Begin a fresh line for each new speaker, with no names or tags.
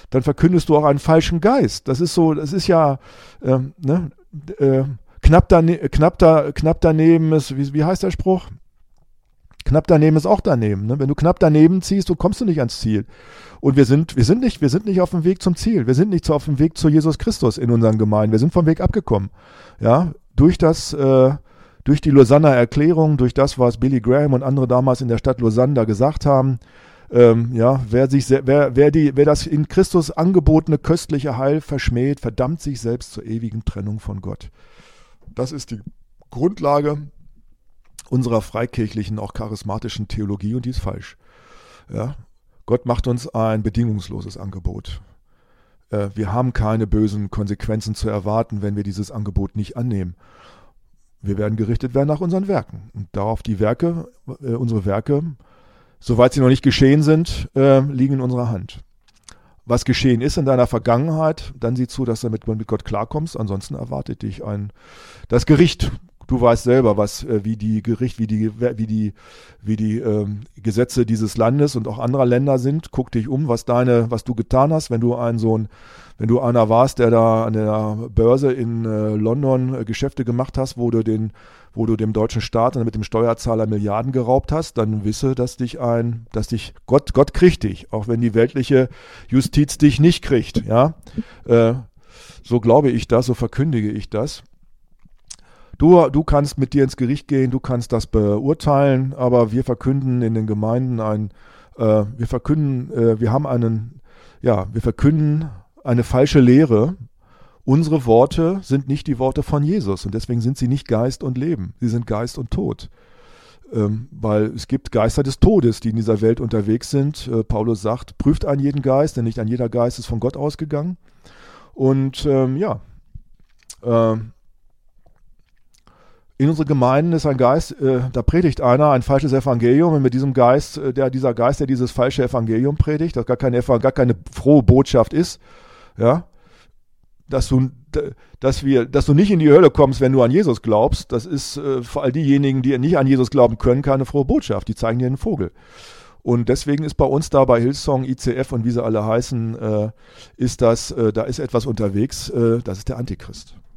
dann verkündest du auch einen falschen Geist. Das ist so, das ist ja knapp daneben ist, wie heißt der Spruch? Knapp daneben ist auch daneben. Ne? Wenn du knapp daneben ziehst, du kommst du nicht ans Ziel. Und wir sind nicht auf dem Weg zum Ziel. Wir sind nicht auf dem Weg zu Jesus Christus in unseren Gemeinden. Wir sind vom Weg abgekommen. Ja, durch die Lausanner Erklärung, durch das, was Billy Graham und andere damals in der Stadt Lausanne da gesagt haben, wer das in Christus angebotene köstliche Heil verschmäht, verdammt sich selbst zur ewigen Trennung von Gott. Das ist die Grundlage unserer freikirchlichen, auch charismatischen Theologie, und die ist falsch. Ja? Gott macht uns ein bedingungsloses Angebot. Wir haben keine bösen Konsequenzen zu erwarten, wenn wir dieses Angebot nicht annehmen. Wir werden gerichtet werden nach unseren Werken. Und darauf die Werke, unsere Werke, soweit sie noch nicht geschehen sind, liegen in unserer Hand. Was geschehen ist in deiner Vergangenheit, dann sieh zu, dass du mit Gott klarkommst. Ansonsten erwartet dich das Gericht. Du weißt selber, wie die Gesetze dieses Landes und auch anderer Länder sind. Guck dich um, was du getan hast, wenn du einer warst, der da an der Börse in London Geschäfte gemacht hast, wo du dem deutschen Staat und mit dem Steuerzahler Milliarden geraubt hast, dann wisse, dass Gott kriegt dich, auch wenn die weltliche Justiz dich nicht kriegt. Ja, so glaube ich das, so verkündige ich das. Du kannst mit dir ins Gericht gehen, du kannst das beurteilen, aber wir verkünden in den Gemeinden wir verkünden eine falsche Lehre. Unsere Worte sind nicht die Worte von Jesus und deswegen sind sie nicht Geist und Leben, sie sind Geist und Tod. Weil es gibt Geister des Todes, die in dieser Welt unterwegs sind. Paulus sagt, prüft einen jeden Geist, denn nicht ein jeder Geist ist von Gott ausgegangen. Und in unsere Gemeinden ist ein Geist, da predigt einer ein falsches Evangelium und mit diesem Geist, der dieses falsche Evangelium predigt, das gar keine frohe Botschaft ist, ja, dass du nicht in die Hölle kommst, wenn du an Jesus glaubst, das ist für all diejenigen, die nicht an Jesus glauben können, keine frohe Botschaft, die zeigen dir einen Vogel. Und deswegen ist bei uns da bei Hillsong, ICF und wie sie alle heißen, da ist etwas unterwegs, das ist der Antichrist.